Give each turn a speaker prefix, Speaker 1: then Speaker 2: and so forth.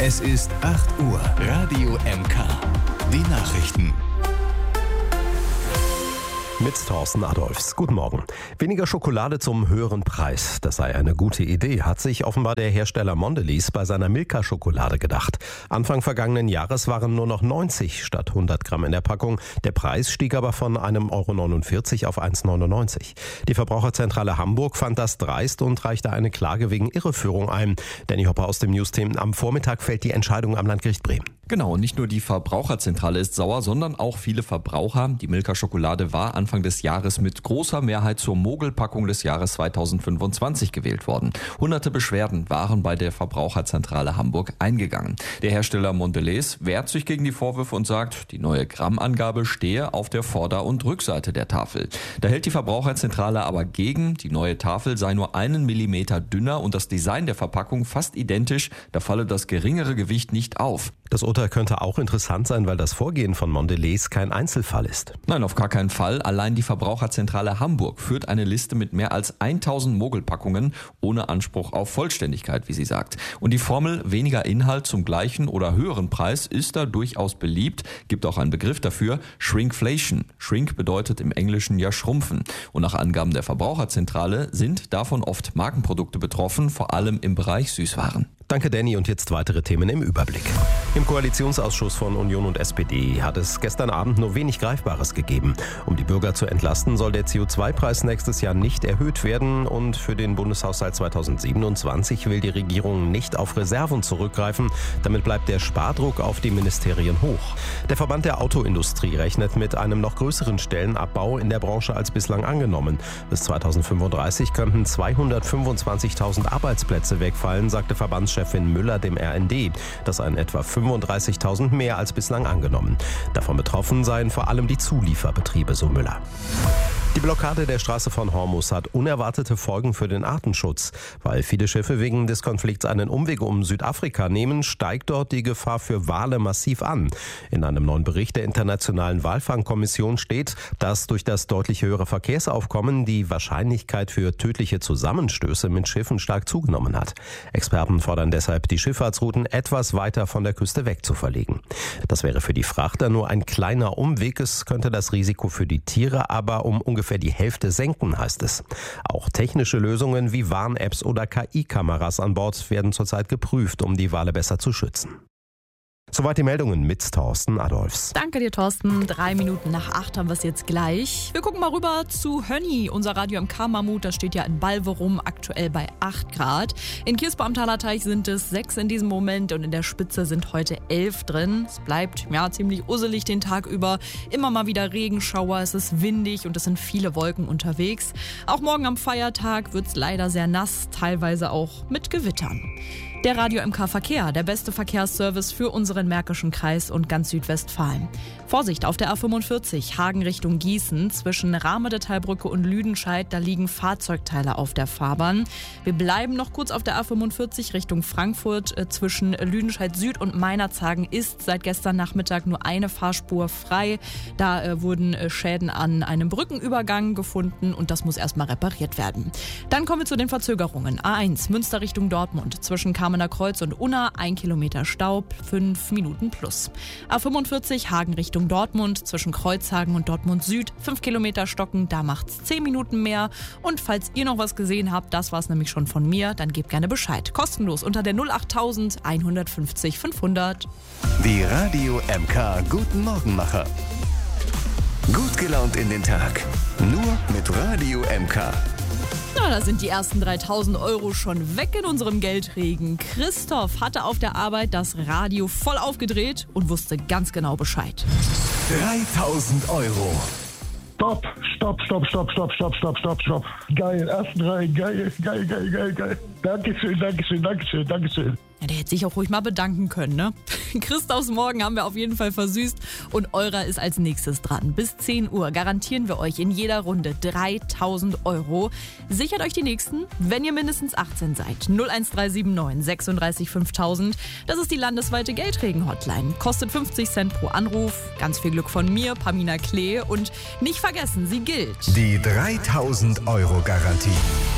Speaker 1: Es ist 8 Uhr. Radio MK. Die Nachrichten.
Speaker 2: Mit Thorsten Adolfs. Guten Morgen. Weniger Schokolade zum höheren Preis. Das sei eine gute Idee, hat sich offenbar der Hersteller Mondelez bei seiner Milka-Schokolade gedacht. Anfang vergangenen Jahres waren nur noch 90 statt 100 Gramm in der Packung. Der Preis stieg aber von 1,49 € auf 1,99 €. Die Verbraucherzentrale Hamburg fand das dreist und reichte eine Klage wegen Irreführung ein. Danny Hopper aus dem News-Team. Am Vormittag fällt die Entscheidung am Landgericht Bremen.
Speaker 3: Genau, nicht nur die Verbraucherzentrale ist sauer, sondern auch viele Verbraucher. Die Milka-Schokolade war Anfang des Jahres mit großer Mehrheit zur Mogelpackung des Jahres 2025 gewählt worden. Hunderte Beschwerden waren bei der Verbraucherzentrale Hamburg eingegangen. Der Hersteller Mondelez wehrt sich gegen die Vorwürfe und sagt, die neue Grammangabe stehe auf der Vorder- und Rückseite der Tafel. Da hält die Verbraucherzentrale aber gegen, die neue Tafel sei nur 1 Millimeter dünner und das Design der Verpackung fast identisch, da falle das geringere Gewicht nicht auf.
Speaker 2: Das Urteil könnte auch interessant sein, weil das Vorgehen von Mondelez kein Einzelfall ist.
Speaker 3: Nein, auf gar keinen Fall. Allein die Verbraucherzentrale Hamburg führt eine Liste mit mehr als 1000 Mogelpackungen ohne Anspruch auf Vollständigkeit, wie sie sagt. Und die Formel weniger Inhalt zum gleichen oder höheren Preis ist da durchaus beliebt. Gibt auch einen Begriff dafür, Shrinkflation. Shrink bedeutet im Englischen ja schrumpfen. Und nach Angaben der Verbraucherzentrale sind davon oft Markenprodukte betroffen, vor allem im Bereich Süßwaren.
Speaker 2: Danke, Danny. Und jetzt weitere Themen im Überblick. Im Koalitionsausschuss von Union und SPD hat es gestern Abend nur wenig Greifbares gegeben. Um die Bürger zu entlasten, soll der CO2-Preis nächstes Jahr nicht erhöht werden. Und für den Bundeshaushalt 2027 will die Regierung nicht auf Reserven zurückgreifen. Damit bleibt der Spardruck auf die Ministerien hoch. Der Verband der Autoindustrie rechnet mit einem noch größeren Stellenabbau in der Branche als bislang angenommen. Bis 2035 könnten 225.000 Arbeitsplätze wegfallen, sagte Verbandschefin Müller dem RND. Das seien etwa 35.000 mehr als bislang angenommen. Davon betroffen seien vor allem die Zulieferbetriebe, so Müller. Die Blockade der Straße von Hormuz hat unerwartete Folgen für den Artenschutz. Weil viele Schiffe wegen des Konflikts einen Umweg um Südafrika nehmen, steigt dort die Gefahr für Wale massiv an. In einem neuen Bericht der Internationalen Walfangkommission steht, dass durch das deutlich höhere Verkehrsaufkommen die Wahrscheinlichkeit für tödliche Zusammenstöße mit Schiffen stark zugenommen hat. Experten fordern deshalb, die Schifffahrtsrouten etwas weiter von der Küste weg zu verlegen. Das wäre für die Frachter nur ein kleiner Umweg. Es könnte das Risiko für die Tiere aber um ungefähr die Hälfte senken, heißt es. Auch technische Lösungen wie Warn-Apps oder KI-Kameras an Bord werden zurzeit geprüft, um die Wale besser zu schützen. Soweit die Meldungen mit Thorsten Adolfs.
Speaker 4: Danke dir, Thorsten. 7:03 haben wir es jetzt gleich. Wir gucken mal rüber zu Hönni, unser Radio MK-Mammut. Das steht ja in Balverum, aktuell bei 8 Grad. In Kirspe am Talerteich sind es 6 in diesem Moment und in der Spitze sind heute 11 drin. Es bleibt ziemlich usselig den Tag über. Immer mal wieder Regenschauer, es ist windig und es sind viele Wolken unterwegs. Auch morgen am Feiertag wird es leider sehr nass, teilweise auch mit Gewittern. Der Radio MK Verkehr, der beste Verkehrsservice für unseren Märkischen Kreis und ganz Südwestfalen. Vorsicht auf der A45, Hagen Richtung Gießen, zwischen Rahmedetalbrücke und Lüdenscheid, da liegen Fahrzeugteile auf der Fahrbahn. Wir bleiben noch kurz auf der A45 Richtung Frankfurt, zwischen Lüdenscheid Süd und Meinerzhagen ist seit gestern Nachmittag nur eine Fahrspur frei. Da wurden Schäden an einem Brückenübergang gefunden und das muss erstmal repariert werden. Dann kommen wir zu den Verzögerungen. A1 Münster Richtung Dortmund, zwischen Kamener Kreuz und Unna, 1 Kilometer Staub, 5 Minuten plus. A45 Hagen Richtung Dortmund, zwischen Kreuzhagen und Dortmund Süd, 5 Kilometer stocken, da macht's 10 Minuten mehr. Und falls ihr noch was gesehen habt, das war's nämlich schon von mir, dann gebt gerne Bescheid. Kostenlos unter der 08000 150 500.
Speaker 1: Die Radio MK Guten Morgenmacher. Gut gelaunt in den Tag. Nur mit Radio MK.
Speaker 4: Na, da sind die ersten 3.000 € schon weg in unserem Geldregen. Christoph hatte auf der Arbeit das Radio voll aufgedreht und wusste ganz genau Bescheid.
Speaker 1: 3.000 €.
Speaker 5: Stopp. Geil, ersten Reihen, geil. Dankeschön.
Speaker 4: Ja, der hätte sich auch ruhig mal bedanken können, ne? Christophs Morgen haben wir auf jeden Fall versüßt und eurer ist als nächstes dran. Bis 10 Uhr garantieren wir euch in jeder Runde 3.000 €. Sichert euch die nächsten, wenn ihr mindestens 18 seid. 01379 36 5000. Das ist die landesweite Geldregen-Hotline. Kostet 50 Cent pro Anruf. Ganz viel Glück von mir, Pamina Klee. Und nicht vergessen, sie gilt.
Speaker 1: Die 3.000 € Garantie.